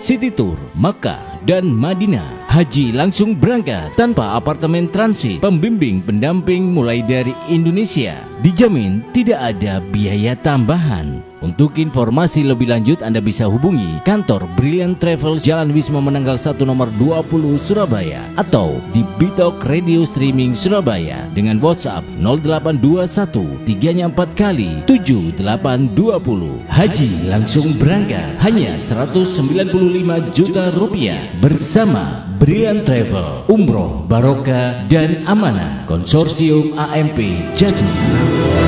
City Tour, Makkah dan Madinah. Haji langsung berangkat tanpa apartemen transit, pembimbing pendamping mulai dari Indonesia. Dijamin tidak ada biaya tambahan. Untuk informasi lebih lanjut Anda bisa hubungi kantor Brilliant Travel Jalan Wisma Menanggal 1 nomor 20 Surabaya atau di Bitok Radio Streaming Surabaya dengan WhatsApp 0821 3 4 kali 7820. Haji langsung berangkat hanya 195 juta rupiah bersama Brilliant Travel, Umroh Barokah dan Amanah, Konsorsium AMP Jatim.